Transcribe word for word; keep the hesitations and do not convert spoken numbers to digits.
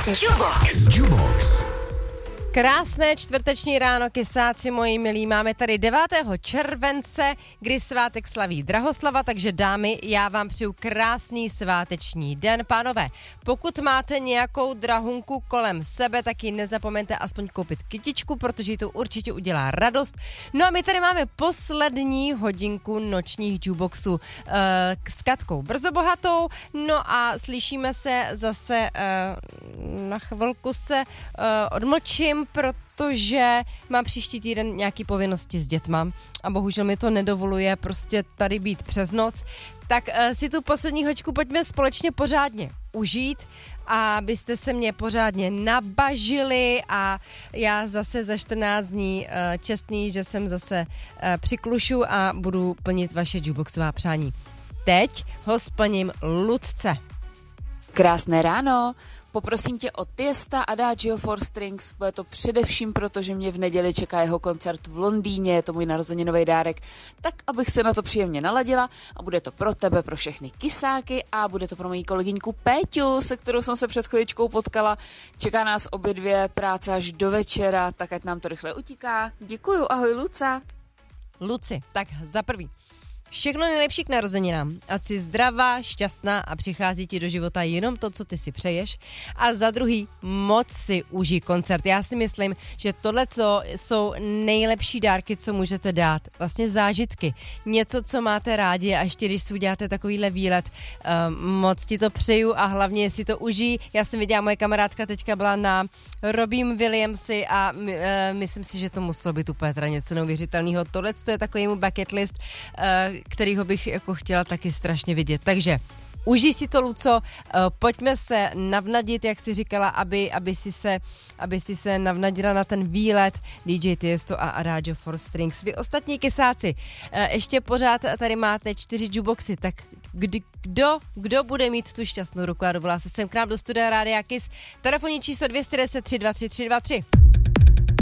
Jubox. Jubox. Krásné čtvrteční ráno, kysáci moji milí. Máme tady devátého července, kdy svátek slaví Drahoslava, takže dámy, já vám přeju krásný sváteční den. Pánové, pokud máte nějakou drahunku kolem sebe, tak ji nezapomeňte aspoň koupit kytičku, protože jí to určitě udělá radost. No a my tady máme poslední hodinku nočních Juboxů uh, s Katkou Brzobohatou. No a slyšíme se zase, uh, na chvilku se uh, odmlčím, protože mám příští týden nějaký povinnosti s dětma a bohužel mi to nedovoluje prostě tady být přes noc, tak uh, si tu poslední hoďku pojďme společně pořádně užít, abyste se mě pořádně nabažili a já zase za čtrnáct dní uh, čestný, že jsem zase uh, při klušu a budu plnit vaše Juboxová přání. Teď ho splním Lucce. Krásné ráno. Poprosím tě o Tiesta Adagio for Strings, bude to především proto, že mě v neděli čeká jeho koncert v Londýně, je to můj narozeninový dárek, tak abych se na to příjemně naladila a bude to pro tebe, pro všechny kysáky a bude to pro moji kolegyňku Péťu, se kterou jsem se před chvíličkou potkala. Čeká nás obě dvě práce až do večera, tak ať nám to rychle utíká. Děkuju, ahoj Luca. Luci, tak za prvý. Všechno nejlepší k narozeninám. Ať jsi zdravá, šťastná a přichází ti do života jenom to, co ty si přeješ. A za druhý, moc si užij koncert. Já si myslím, že tohleto jsou nejlepší dárky, co můžete dát. Vlastně zážitky. Něco, co máte rádi a ještě když si uděláte takovýhle výlet, um, moc ti to přeju a hlavně si to užij. Já jsem viděla, moje kamarádka teďka byla na Robin Williamsi a uh, myslím si, že to muselo být úplně teda něco neuvěřitelného. Tohle je takový mu bucket list, uh, kterýho bych jako chtěla taky strašně vidět. Takže užij si to, Luco, pojďme se navnadit, jak jsi říkala, aby, aby, si se, aby si se navnadila na ten výlet D J Tiesto a Adagio for Strings. Vy ostatní kysáci, ještě pořád tady máte čtyři Juboxy, tak kdy, kdo, kdo bude mít tu šťastnou ruku a dovolá se sem k nám do studia Rádia Kiss. Telefonní číslo dvě deset tři dva tři tři dva tři.